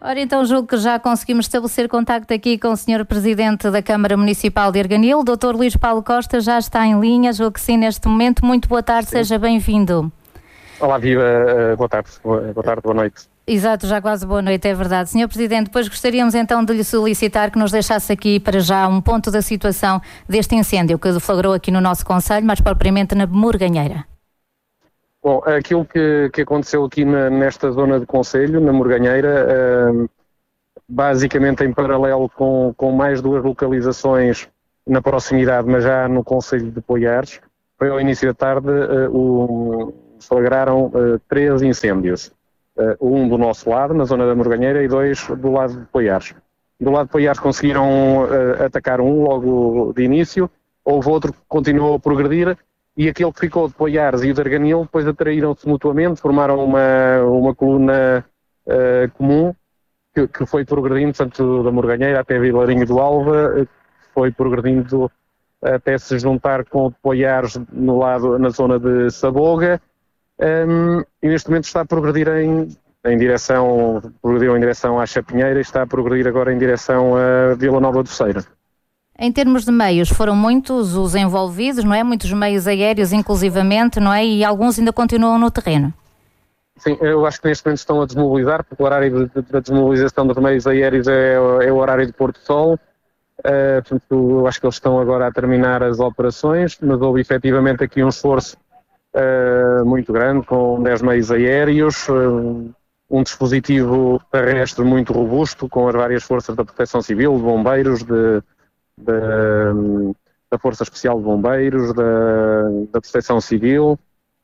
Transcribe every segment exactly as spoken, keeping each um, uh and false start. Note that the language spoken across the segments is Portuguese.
Ora, então julgo que já conseguimos estabelecer contacto aqui com o senhor Presidente da Câmara Municipal de Arganil. doutor Luís Paulo Costa já está em linha, julgo que sim, neste momento. Muito boa tarde, sim. Seja bem-vindo. Olá, viva, boa tarde, boa tarde, boa noite. Exato, já quase boa noite, é verdade. senhor Presidente, depois gostaríamos então de lhe solicitar que nos deixasse aqui para já um ponto da situação deste incêndio que deflagrou aqui no nosso concelho, mais propriamente na Morganheira. Bom, aquilo que, que aconteceu aqui na, nesta zona de concelho, na Morganheira, uh, basicamente em paralelo com, com mais duas localizações na proximidade, mas já no concelho de Poiares, foi ao início da tarde, uh, o, flagraram uh, três incêndios. Uh, um do nosso lado, na zona da Morganheira, e dois do lado de Poiares. Do lado de Poiares conseguiram uh, atacar um logo de início, houve outro que continuou a progredir, e aquele que ficou de Poiares e o de Arganil depois atraíram-se mutuamente, formaram uma, uma coluna uh, comum que, que foi progredindo, portanto, da Morganheira até Vilarinho do Alva, uh, foi progredindo até se juntar com o de Poiares no lado, na zona de Saboga, um, e neste momento está a progredir em, em direção, progrediu em direção à Chapinheira e está a progredir agora em direção a Vila Nova do Ceira. Em termos de meios, foram muitos os envolvidos, não é? Muitos meios aéreos, inclusivamente, não é? E alguns ainda continuam no terreno. Sim, eu acho que neste momento estão a desmobilizar, porque o horário de, de, de desmobilização dos meios aéreos é, é o horário de Porto Sol. Uh, portanto, eu acho que eles estão agora a terminar as operações, mas houve efetivamente aqui um esforço uh, muito grande, com dez meios aéreos, uh, um dispositivo terrestre muito robusto, com as várias forças da Proteção Civil, de bombeiros, de Da, da Força Especial de Bombeiros, da, da Proteção Civil.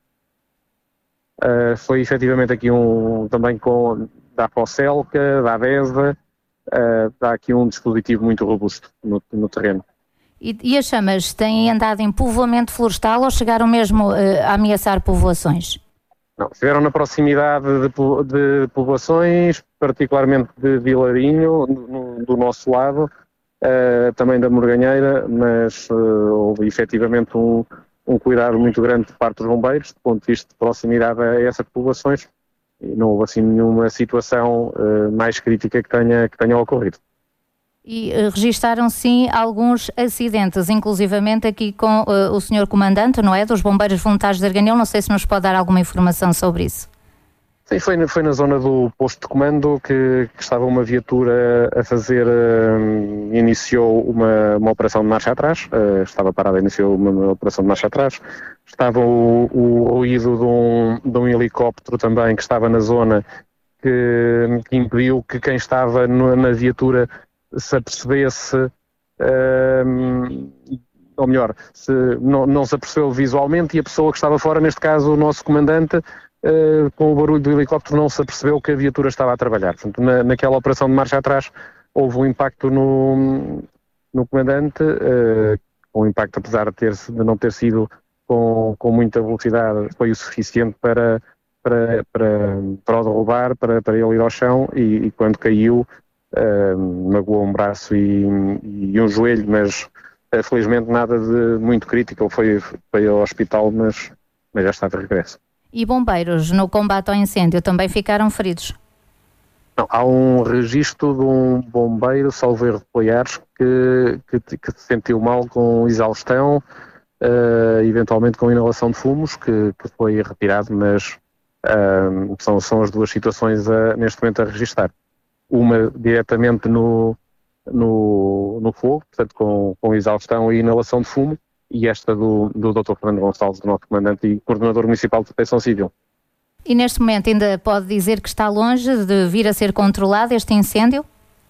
Uh, foi efetivamente aqui um, também com da Apocelca, da ADESA, uh, dá aqui um dispositivo muito robusto no, no terreno. E, e as chamas têm andado em povoamento florestal ou chegaram mesmo uh, a ameaçar povoações? Não, estiveram na proximidade de, de povoações, particularmente de Vilarinho, no, do nosso lado, Uh, também da Morganheira, mas uh, houve efetivamente um, um cuidado muito grande por parte dos bombeiros, do ponto de vista de proximidade a essas populações, e não houve assim nenhuma situação uh, mais crítica que tenha, que tenha ocorrido. E uh, registaram sim alguns acidentes, inclusivamente aqui com uh, o senhor Comandante, não é? Dos Bombeiros Voluntários de Arganil, não sei se nos pode dar alguma informação sobre isso. Sim, foi, foi na zona do posto de comando que, que estava uma viatura a fazer, uh, iniciou uma, uma operação de marcha atrás, uh, estava parada, iniciou uma, uma operação de marcha atrás, estava o, o ruído de um, de um helicóptero também que estava na zona que, que impediu que quem estava no, na viatura se apercebesse, uh, ou melhor, se, não, não se apercebeu visualmente, e a pessoa que estava fora, neste caso o nosso comandante, Uh, com o barulho do helicóptero não se apercebeu que a viatura estava a trabalhar. Portanto, na, naquela operação de marcha atrás houve um impacto no, no comandante, uh, um impacto apesar de, ter, de não ter sido com, com muita velocidade, foi o suficiente para, para, para, para o derrubar, para, para ele ir ao chão, e, e quando caiu uh, magoou um braço e, e um joelho, mas uh, felizmente nada de muito crítico. Ele foi, foi ao hospital, mas, mas já está de regresso. E bombeiros no combate ao incêndio também ficaram feridos? Não, há um registro de um bombeiro, salvo erro de Poiares, que, que, que se sentiu mal com exaustão, uh, eventualmente com inalação de fumos, que, que foi retirado, mas uh, são, são as duas situações a, neste momento a registrar. Uma diretamente no, no, no fogo, portanto com, com exaustão e inalação de fumo, e esta do, do doutor Fernando Gonçalves, do nosso comandante e coordenador municipal de Proteção Civil. E neste momento ainda pode dizer que está longe de vir a ser controlado este incêndio?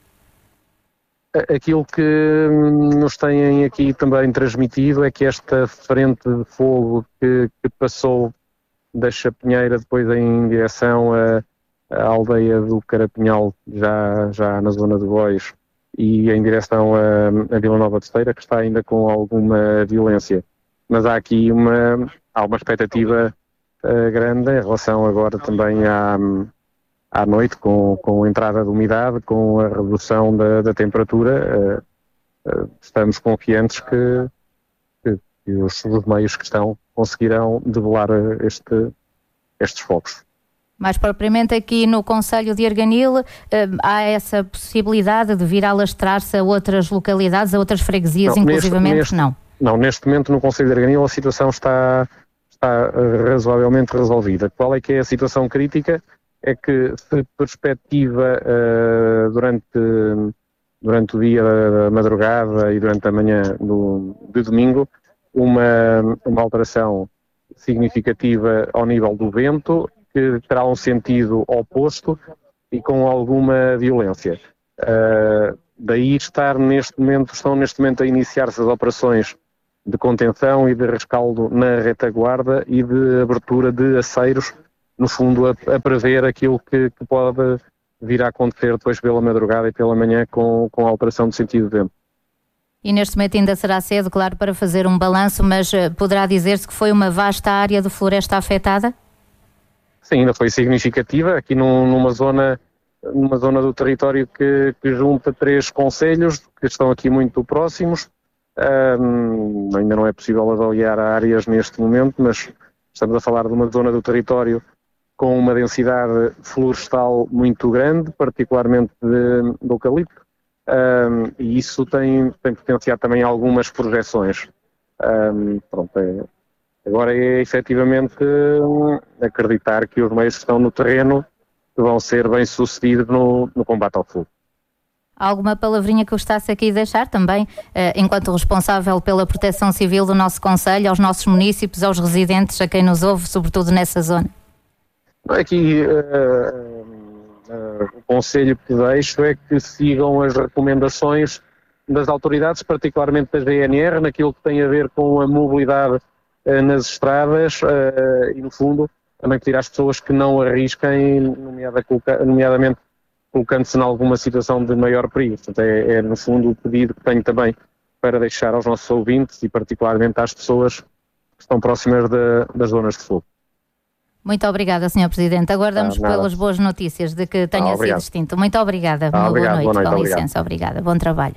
Aquilo que nos têm aqui também transmitido é que esta frente de fogo que, que passou da Chapinheira depois em direção à, à aldeia do Carapinhal, já, já na zona de Bois, e em direção a, a Vila Nova de Ceira, que está ainda com alguma violência. Mas há aqui uma, há uma expectativa uh, grande em relação agora também à, à noite, com, com a entrada de umidade, com a redução da, da temperatura. Uh, uh, estamos confiantes que, que, que os, os meios que estão conseguirão debelar este, estes focos. Mais propriamente aqui no concelho de Arganil, há essa possibilidade de vir a alastrar-se a outras localidades, a outras freguesias, não, inclusivamente neste, não? Não, neste momento no concelho de Arganil a situação está, está razoavelmente resolvida. Qual é que é a situação crítica? É que se perspectiva uh, durante, durante o dia da madrugada e durante a manhã do, de domingo uma, uma alteração significativa ao nível do vento, que terá um sentido oposto e com alguma violência. Uh, daí estar neste momento, estão neste momento a iniciar-se as operações de contenção e de rescaldo na retaguarda e de abertura de aceiros, no fundo a, a prever aquilo que, que pode vir a acontecer depois pela madrugada e pela manhã com, com a alteração de sentido de vento. E neste momento ainda será cedo, claro, para fazer um balanço, mas uh, poderá dizer-se que foi uma vasta área de floresta afetada? Sim, ainda foi significativa, aqui num, numa, zona, numa zona do território que, que junta três concelhos, que estão aqui muito próximos. Um, ainda não é possível avaliar áreas neste momento, mas estamos a falar de uma zona do território com uma densidade florestal muito grande, particularmente de, de eucalipto, um, e isso tem, tem potenciado também algumas projeções. Um, pronto, é, agora é efetivamente um, acreditar que os meios que estão no terreno vão ser bem-sucedidos no, no combate ao fogo. Alguma palavrinha que gostasse aqui de deixar também, eh, enquanto responsável pela proteção civil do nosso concelho, aos nossos munícipes, aos residentes, a quem nos ouve, sobretudo nessa zona? Aqui uh, uh, o conselho que deixo é que sigam as recomendações das autoridades, particularmente da G N R, naquilo que tem a ver com a mobilidade uh, nas estradas uh, e, no fundo, também pedir às pessoas que não arrisquem, nomeada, nomeadamente colocando-se em alguma situação de maior perigo. Portanto, é, é, no fundo, o pedido que tenho também para deixar aos nossos ouvintes e particularmente às pessoas que estão próximas de, das zonas de fogo. Muito obrigada, senhor Presidente. Aguardamos ah, pelas boas notícias de que tenha ah, sido extinto. Muito obrigada. Ah, Uma obrigado, boa noite. Boa noite. Com Obrigado. licença. Obrigada. Bom trabalho.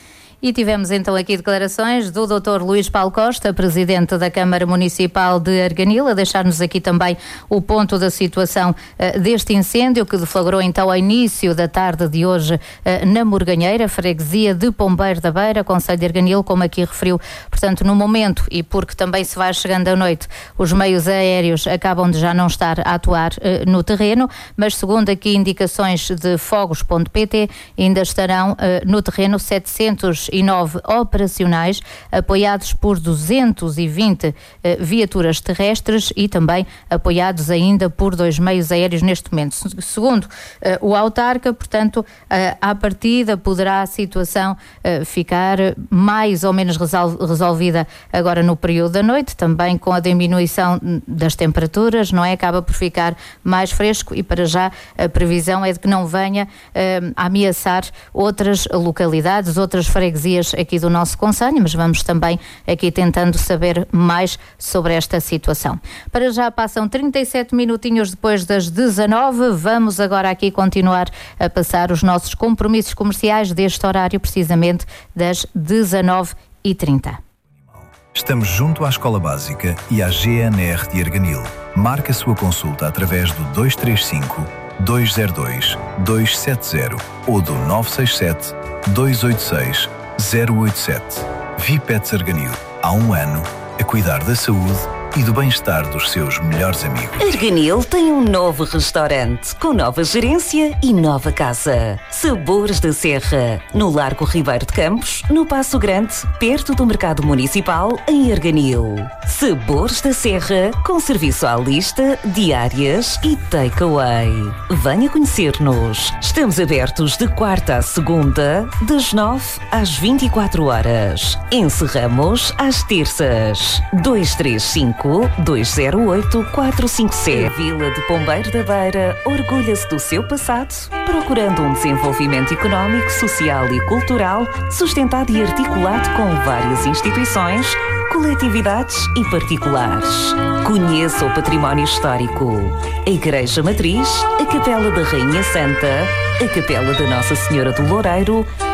E tivemos então aqui declarações do doutor Luís Paulo Costa, Presidente da Câmara Municipal de Arganil, a deixar-nos aqui também o ponto da situação uh, deste incêndio que deflagrou então ao início da tarde de hoje uh, na Morganheira, freguesia de Pombeiro da Beira, concelho de Arganil, como aqui referiu. Portanto, no momento, e porque também se vai chegando à noite, os meios aéreos acabam de já não estar a atuar uh, no terreno, mas segundo aqui indicações de fogos ponto pt, ainda estarão uh, no terreno setecentos e nove operacionais, apoiados por duzentos e vinte eh, viaturas terrestres e também apoiados ainda por dois meios aéreos neste momento. Segundo eh, o autarca, portanto, eh, à partida poderá a situação eh, ficar mais ou menos resol- resolvida agora no período da noite, também com a diminuição das temperaturas, não é? Acaba por ficar mais fresco e para já a previsão é de que não venha eh, a ameaçar outras localidades, outras freguesias aqui do nosso concelho, mas vamos também aqui tentando saber mais sobre esta situação. Para já passam trinta e sete minutinhos depois das dezanove, vamos agora aqui continuar a passar os nossos compromissos comerciais deste horário, precisamente das dezanove e trinta. Estamos junto à Escola Básica e à G N R de Arganil. Marque a sua consulta através do dois três cinco, dois zero dois, dois sete zero ou do nove seis sete, dois oito seis, zero oito sete. Vipets Arganil, há um ano, a cuidar da saúde e do bem-estar dos seus melhores amigos. Arganil tem um novo restaurante, com nova gerência e nova casa. Sabores da Serra, no Largo Ribeiro de Campos, no Paço Grande, perto do Mercado Municipal, em Arganil. Sabores da Serra, com serviço à lista, diárias e takeaway. Venha conhecer-nos. Estamos abertos de quarta à segunda, das nove às vinte e quatro horas. Encerramos às terças. dois três cinco, dois zero oito, quatro cinco sete. A Vila de Pombeiro da Beira orgulha-se do seu passado, procurando um desenvolvimento económico, social e cultural sustentado e articulado com várias instituições, coletividades e particulares. Conheça o património histórico. A Igreja Matriz, a Capela da Rainha Santa, a Capela da Nossa Senhora do Loureiro,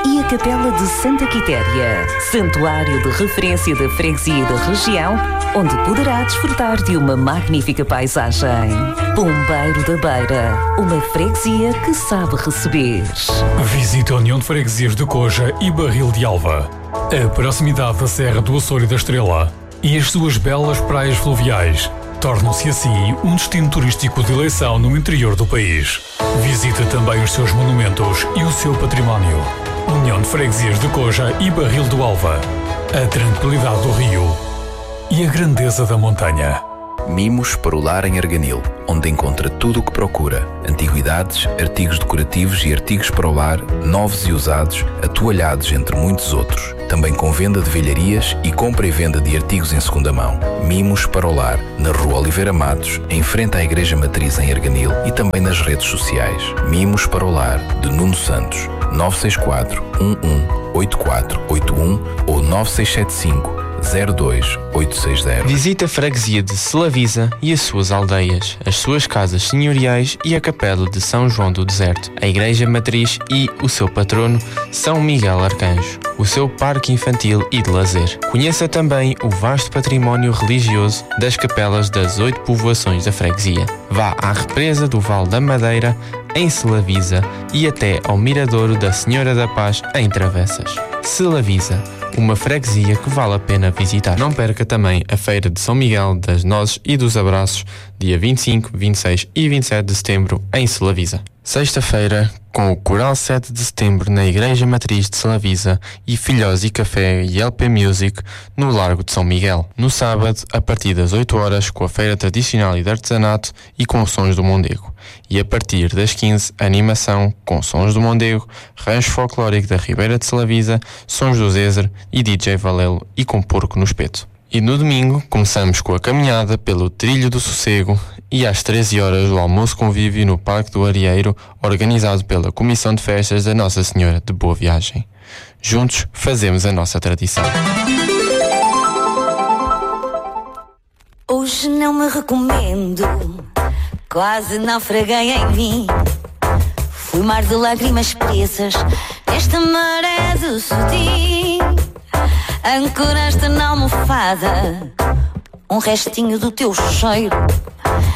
e a Capela de Santa Quitéria, santuário de referência da freguesia da região, onde poderá desfrutar de uma magnífica paisagem. Pombeiro da Beira, uma freguesia que sabe receber. Visita a União de Freguesias de Coja e Barril de Alva. A proximidade da Serra do Açor e da Estrela e as suas belas praias fluviais tornam-se assim um destino turístico de eleição no interior do país. Visita também os seus monumentos e o seu património. União de Freguesias de Coja e Barril do Alva. A tranquilidade do rio e a grandeza da montanha. Mimos para o lar em Arganil, onde encontra tudo o que procura: antiguidades, artigos decorativos e artigos para o lar, novos e usados, atoalhados, entre muitos outros. Também com venda de velharias e compra e venda de artigos em segunda mão. Mimos para o lar, na Rua Oliveira Matos, em frente à Igreja Matriz em Arganil e também nas redes sociais. Mimos para o lar, de Nuno Santos, nove seis quatro, um um oito quatro oito um ou nove seis sete cinco, zero dois oito seis zero. Visita a freguesia de Selavisa e as suas aldeias, as suas casas senhoriais e a capela de São João do Deserto, a igreja matriz e o seu patrono, São Miguel Arcanjo, o seu parque infantil e de lazer. Conheça também o vasto património religioso das capelas das oito povoações da freguesia. Vá à represa do Vale da Madeira, em Selavisa, e até ao Miradouro da Senhora da Paz, em Travessas. Selavisa, uma freguesia que vale a pena visitar. Não perca também a Feira de São Miguel das Nozes e dos Abraços, dia vinte e cinco, vinte e seis e vinte e sete de setembro, em Selavisa. Sexta-feira, com o Coral sete de setembro na Igreja Matriz de Selavisa e Filhós e Café e L P Music no Largo de São Miguel. No sábado, a partir das oito horas, com a Feira Tradicional e de Artesanato e com Sons do Mondego. E a partir das quinze, animação com Sons do Mondego, Rancho Folclórico da Ribeira de Selavisa, Sons do Zézer e D J Valelo e com Porco no Espeto. E no domingo, começamos com a caminhada pelo Trilho do Sossego e às treze horas o almoço convívio no Parque do Arieiro, organizado pela Comissão de Festas da Nossa Senhora de Boa Viagem. Juntos fazemos a nossa tradição. Hoje não me recomendo, quase naufraguei em mim. Fui mar de lágrimas presas nesta maré de cetim. Ancoraste na almofada um restinho do teu cheiro